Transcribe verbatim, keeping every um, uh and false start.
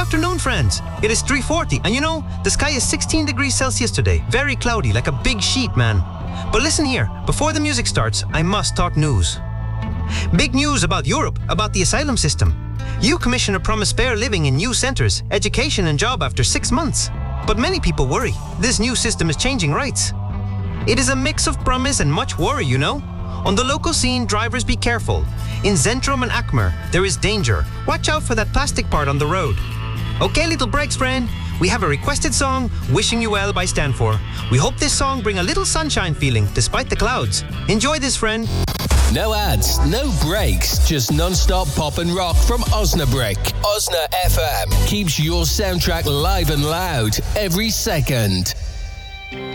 afternoon, friends. It is three forty, and you know, the sky is sixteen degrees Celsius today. Very cloudy, like a big sheet, man. But listen here, before the music starts, I must talk news. Big news about Europe, about the asylum system. E U Commissioner promised fair living in new centres, education and job after six months. But many people worry. This new system is changing rights. It is a mix of promise and much worry, you know. On the local scene, drivers be careful. In Zentrum and Akmer, there is danger. Watch out for that plastic part on the road. Okay, little breaks, friend. We have a requested song, Wishing You Well by Stanfor. We hope this song bring a little sunshine feeling despite the clouds. Enjoy this, friend. No ads, no breaks, just non-stop pop and rock from Osnabrück. Osna F M keeps your soundtrack live and loud every second.